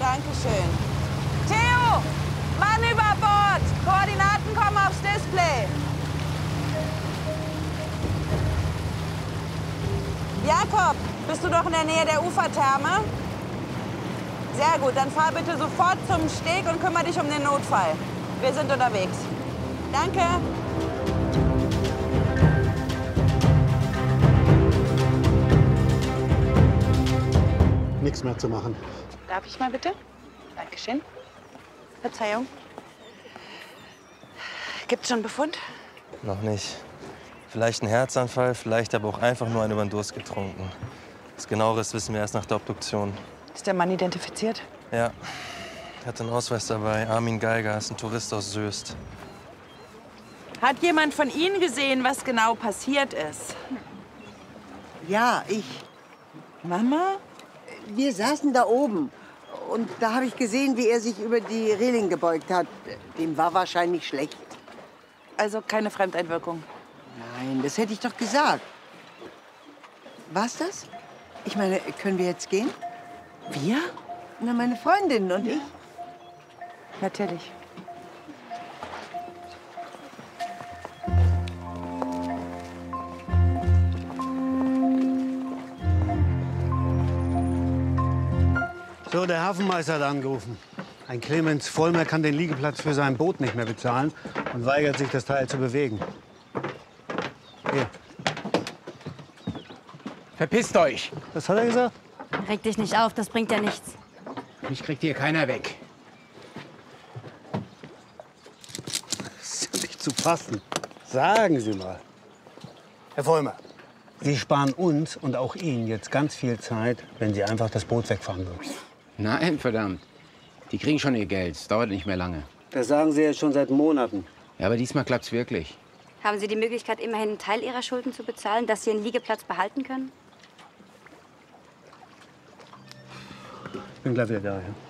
Dankeschön. Theo! Mann über Bord! Koordinaten kommen aufs Display. Jakob, bist du doch in der Nähe der Ufertherme? Sehr gut, dann fahr bitte sofort zum Steg und kümmere dich um den Notfall. Wir sind unterwegs. Danke. Nichts mehr zu machen. Darf ich mal bitte? Dankeschön. Verzeihung. Gibt's schon Befund? Noch nicht. Vielleicht ein Herzanfall, vielleicht aber auch einfach nur einen über den Durst getrunken. Das Genaueres wissen wir erst nach der Obduktion. Ist der Mann identifiziert? Ja, er hat einen Ausweis dabei. Armin Geiger ist ein Tourist aus Soest. Hat jemand von Ihnen gesehen, was genau passiert ist? Ja, ich. Mama? Wir saßen da oben. Und da habe ich gesehen, wie er sich über die Reling gebeugt hat. Dem war wahrscheinlich schlecht. Also keine Fremdeinwirkung? Nein, das hätte ich doch gesagt. War's das? Ich meine, können wir jetzt gehen? Wir? Na, meine Freundin und ich. Natürlich. So, der Hafenmeister hat angerufen. Ein Clemens Vollmer kann den Liegeplatz für sein Boot nicht mehr bezahlen und weigert sich, das Teil zu bewegen. Hier. Verpisst euch! Was hat er gesagt? Reg dich nicht auf, das bringt ja nichts. Mich kriegt hier keiner weg. Das ist ja nicht zu fassen. Sagen Sie mal. Herr Vollmer, Sie sparen uns und auch Ihnen jetzt ganz viel Zeit, wenn Sie einfach das Boot wegfahren würden. Nein, verdammt. Die kriegen schon ihr Geld. Es dauert nicht mehr lange. Das sagen Sie jetzt schon seit Monaten. Ja, aber diesmal klappt's wirklich. Haben Sie die Möglichkeit, immerhin einen Teil Ihrer Schulden zu bezahlen, dass Sie einen Liegeplatz behalten können? Ich bin gleich wieder da. Ja.